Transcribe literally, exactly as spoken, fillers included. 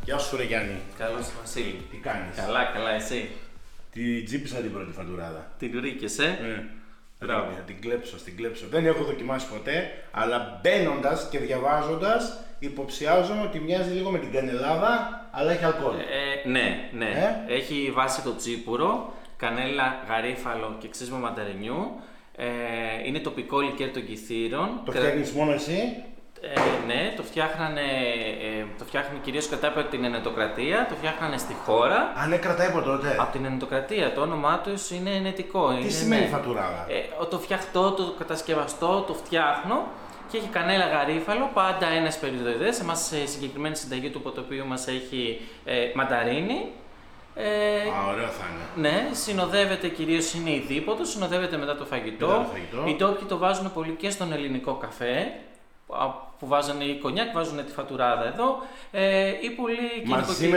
Γεια σου, ρε Γιάννη. Καλώς, Βασίλη. Τι κάνεις? Καλά, καλά, εσύ. Τη τζίπησα την πρώτη φαντουράδα. Την ρίκες, ε. Ε. Μπράβο. Θα την κλέψω, την κλέψω. Δεν έχω δοκιμάσει ποτέ, αλλά μπαίνοντας και διαβάζοντας, υποψιάζομαι ότι μοιάζει λίγο με την κανελάδα, αλλά έχει αλκοόλ. Ε, ναι, ναι. Ε? Έχει βάση το τσίπουρο, κανέλα, γαρίφαλο και ξύσμα μανταρινιού. Ε, είναι τοπικό λικέρ των Κιθήρων. Το φτιάχνεις μόνο εσύ? Ε, ναι, το φτιάχνανε, ε, το φτιάχνανε κυρίως κατά από την Ενετοκρατία, το φτιάχνανε στη χώρα. Α, ναι, κρατάει από τότε. Από την Ενετοκρατία, το όνομά τους είναι ενετικό. Τι είναι, σημαίνει ναι. φαντουράδα? Ε, το φτιαχτώ, το κατασκευαστώ, το φτιάχνω και έχει κανέλα γαρίφαλο, πάντα ένας περιδοειδές. Εμάς σε συγκεκριμένη συνταγή του ποτοπίου μας έχει ε, μανταρίνι. Ε, Α, ωραίο θα είναι. Ναι, συνοδεύεται κυρίως, είναι ειδήποτο, συνοδεύεται μετά το φαγητό. Μετά το φαγητό. Οι ντόπιοι το βάζουν πολύ και στον ελληνικό καφέ, που βάζανε η κονιάκ, βάζουν τη φατουράδα εδώ, ε, ή πολύ Μαζί